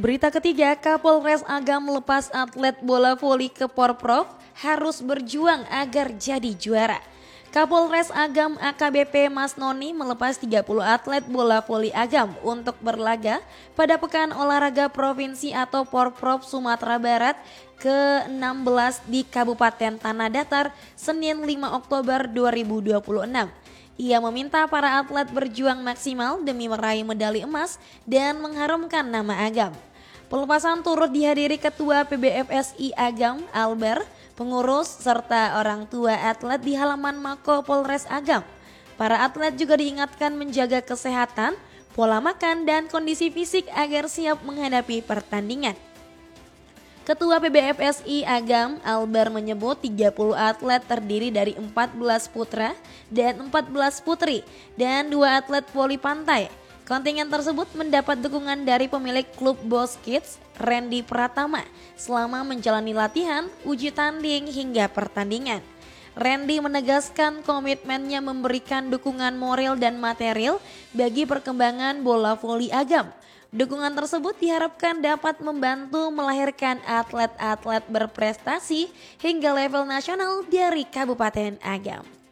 Berita ketiga, Kapolres Agam melepas atlet bola voli ke Porprov harus berjuang agar jadi juara. Kapolres Agam AKBP Mas Noni melepas 30 atlet bola voli Agam untuk berlaga pada Pekan Olahraga Provinsi atau Porprov Sumatera Barat ke-16 di Kabupaten Tanah Datar, Senin 5 Oktober 2026. Ia meminta para atlet berjuang maksimal demi meraih medali emas dan mengharumkan nama Agam. Pelepasan turut dihadiri Ketua PBFSI Agam, Albert, pengurus, serta orang tua atlet di halaman Mako Polres Agam. Para atlet juga diingatkan menjaga kesehatan, pola makan, dan kondisi fisik agar siap menghadapi pertandingan. Ketua PBFSI Agam, Albert, menyebut 30 atlet terdiri dari 14 putra dan 14 putri dan 2 atlet voli pantai. Kontingen tersebut mendapat dukungan dari pemilik klub Boss Kids, Randy Pratama, selama menjalani latihan, uji tanding hingga pertandingan. Randy menegaskan komitmennya memberikan dukungan moral dan material bagi perkembangan bola voli Agam. Dukungan tersebut diharapkan dapat membantu melahirkan atlet-atlet berprestasi hingga level nasional dari Kabupaten Agam.